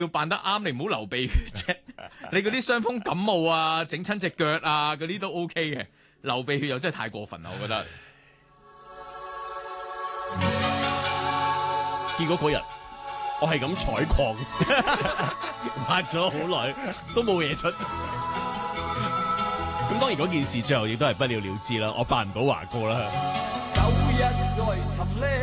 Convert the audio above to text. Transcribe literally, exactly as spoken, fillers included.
要扮得啱，你唔好流鼻血啫。你嗰啲傷風感冒啊，整親隻腳啊，嗰啲都 OK 嘅。流鼻血又真係太過分啦，我覺得。 結果嗰日我係咁採礦，挖咗好耐都冇嘢出。咁當然嗰件事最後亦都係不了了之啦，我扮唔到華哥啦。